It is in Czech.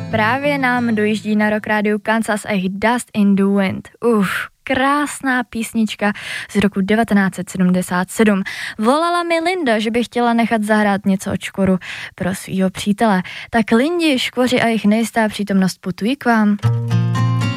Právě nám dojíždí na Rock Radio Kansas a jejich Dust in the Wind. Krásná písnička z roku 1977. Volala mi Linda, že by chtěla nechat zahrát něco od Škoru pro svýho přítele. Tak Lindi, Škvoři a jejich nejistá přítomnost putují k vám.